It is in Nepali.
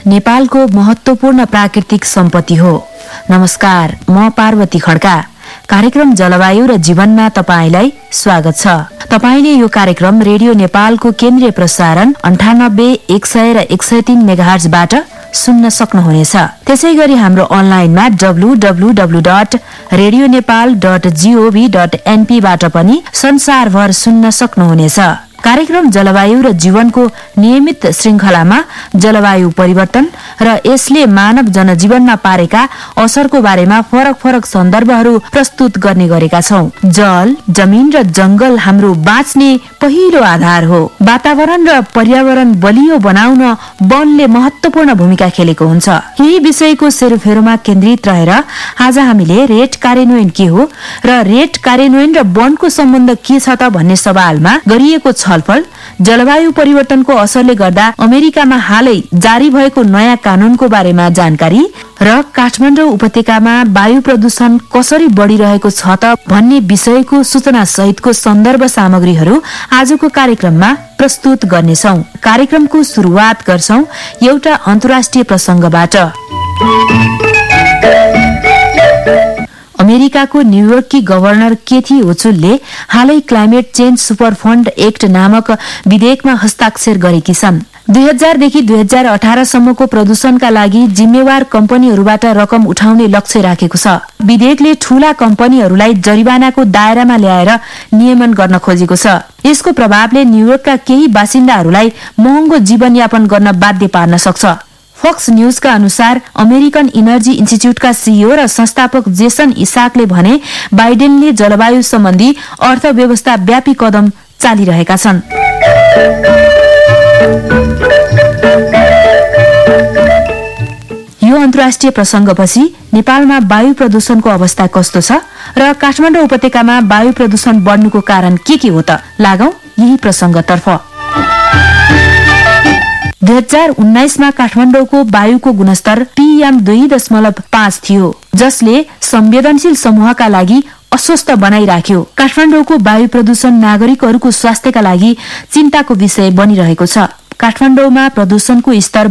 नेपालको महत्त्वपूर्ण प्राकृतिक सम्पत्ति हो। नमस्कार, म पार्वती खड्का। कार्यक्रम जलवायु र जीवनमा तपाईलाई स्वागत छ। तपाईले यो कार्यक्रम रेडियो नेपालको केन्द्रीय प्रसारण 98, 100 र 103 मेगाहर्जबाट सुन्न सक्नुहुनेछ। त्यसैगरी हाम्रो अनलाइनमा www.radionepal.gov.np बाट पनि संसारभर सुन्न सक्नुहुनेछ। कार्यक्रम जलवायु र जीवनको नियमित श्रृंखलामा जलवायु परिवर्तन र यसले मानव जनजीवनमा पारेका असरको बारेमा फरक फरक सन्दर्भहरू प्रस्तुत गर्ने गरेका छौं। जल, जमिन र जंगल हाम्रो बाँच्ने पहिलो आधार हो। वातावरण र पर्यावरण बलियो बनाउन वनले महत्त्वपूर्ण भूमिका खेलेको हुन्छ। यही विषयको सेरोफेरोमा केन्द्रित रहेर आज हामीले रेट कार्यान्वयन के हो र रेट कार्यान्वयन र वनको सम्बन्ध के छ त भन्ने सवालमा गरिएको छलफल, जलवायु परिवर्तनको असरले गर्दा अमेरिकामा हालै जारी भएको नयाँ कानूनको बारेमा जानकारी र काठमाडौँ उपत्यकामा वायु प्रदूषण कसरी बढ़िरहेको छ त भन्ने विषयको सूचना सहितको सन्दर्भ सामग्रीहरू आजको कार्यक्रममा प्रस्तुत गर्नेछौं। कार्यक्रमको शुरूआत गर्छौं एउटा अन्तर्राष्ट्रिय प्रसंगबाट। अमेरिकाको न्यूयोर्ककी गभर्नर केथी ओचुलले हालै climate change super fund act नामक विधेयकमा हस्ताक्षर गरेकी छन्। 2000 देखि 2018 सम्मको प्रदूषणका लागि जिम्मेवार कम्पनीहरूबाट रकम उठाउने लक्ष्य राखेको छ। विधेयकले ठूला कम्पनीहरूलाई जरिवानाको दायरामा ल्याएर नियमन गर्न खोजेको छ। यसको प्रभावले न्यूयोर्कका केही बासिन्दाहरूलाई महँगो जीवनयापन गर्न बाध्य पार्न सक्छ। फक्स न्यूजका अनुसार अमेरिकन इनर्जी इन्स्टिच्युटका सीईओ र संस्थापक जेसन इसाकले भने बाइडेनले जलवायु सम्बन्धी अर्थव्यवस्था व्यापी कदम चालिरहेका छन्। यो अन्तर्राष्ट्रिय प्रसंगपछि नेपालमा वायु प्रदूषणको अवस्था कस्तो छ र काठमाडौँ उपत्यकामा वायु प्रदूषण बढ्नुको कारण के हो त? लागौं यही प्रसंगतर्फ। 2019 मा काठमाडौँको वायुको गुणस्तर PM2.5 थियो, जसले संवेदनशील समूहका लागि अस्वस्थ बनाइराख्यो। काठमाडौँको वायु प्रदूषण नागरिकहरूको स्वास्थ्यका लागि चिन्ताको विषय बनिरहेको छ। काठमाडौँमा प्रदूषणको स्तर